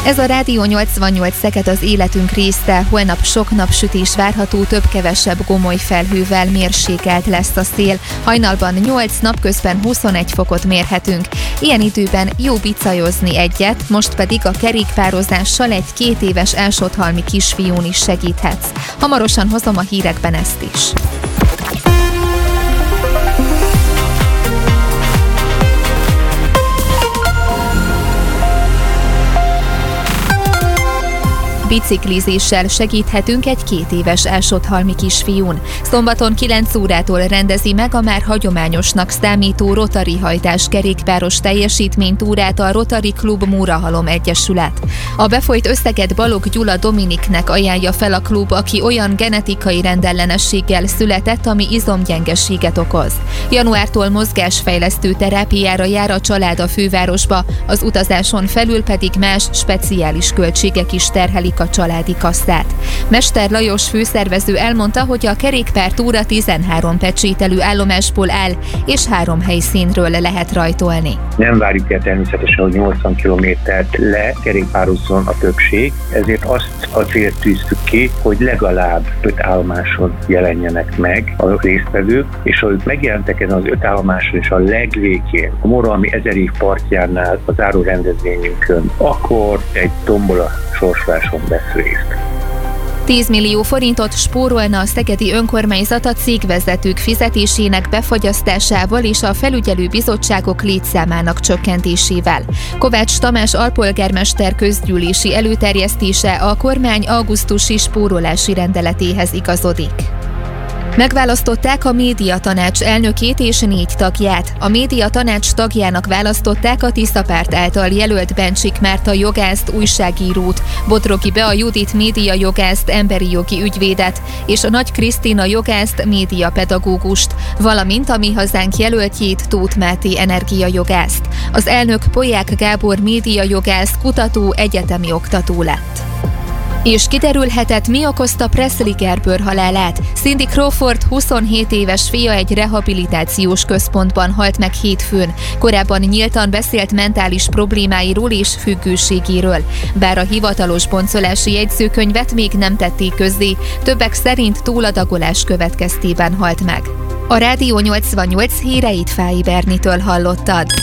Ez a Rádió 88 Szeged, az életünk része. Holnap sok napsütés várható, több-kevesebb gomoly felhővel, mérsékelt lesz a szél. Hajnalban 8, napközben 21 fokot mérhetünk. Ilyen időben jó bicajozni egyet, most pedig a kerékpározással egy 2 éves elsodhalmi kisfiún is segíthetsz. Hamarosan hozom a hírekben ezt is. Biciklizéssel segíthetünk egy 2 éves elsodhalmi kisfiún. Szombaton 9 órától rendezi meg a már hagyományosnak számító Rotary hajtás kerékpáros teljesítménytúrát a Rotary Klub Múrahalom Egyesület. A befolyt összeget Balogh Gyula Dominiknek ajánlja fel a klub, aki olyan genetikai rendellenességgel született, ami izomgyengeséget okoz. Januártól mozgásfejlesztő terápiára jár a család a fővárosba, az utazáson felül pedig más speciális költségek is terhelik a családi kasszát. Mester Lajos főszervező elmondta, hogy a kerékpártúra 13 pecsételő állomásból áll, és 3 helyszínről lehet rajtolni. Nem várjuk el természetesen, hogy 80 kilométert lekerékpározzon a többség, ezért azt a célt tűztük ki, hogy legalább 5 állomáson jelenjenek meg a résztvevők, és ha ők megjelentek ezen az 5 állomáson és a legvégén, a Múrahalmi 1000 év partjánál a záró rendezvényünkön, akkor egy tombola sorsoláson vesz részt. 10 millió forintot spórolna a szegedi önkormányzat a cégvezetők fizetésének befagyasztásával és a felügyelő bizottságok létszámának csökkentésével. Kovács Tamás alpolgármester közgyűlési előterjesztése a kormány augusztusi spórolási rendeletéhez igazodik. Megválasztották a médiatanács elnökét és 4 tagját. A médiatanács tagjának választották a Tisza Párt által jelölt Bencsik Márta jogászt, újságírót, Bodrogi Bea Judit médiajogászt, emberi jogi ügyvédet, és a Nagy Krisztina jogászt, médiapedagógust, valamint a Mi Hazánk jelöltjét, Tóth Máté energiajogászt. Az elnök Polyák Gábor médiajogász, kutató, egyetemi oktató lett. És kiderülhetett, mi okozta Presley Gerber halálát. Cindy Crawford 27 éves fia egy rehabilitációs központban halt meg hétfőn. Korábban nyíltan beszélt mentális problémáiról és függőségéről. Bár a hivatalos boncolási jegyzőkönyvet még nem tették közzé, többek szerint túladagolás következtében halt meg. A Rádió 88 híreit Fáy Bernitől hallottad.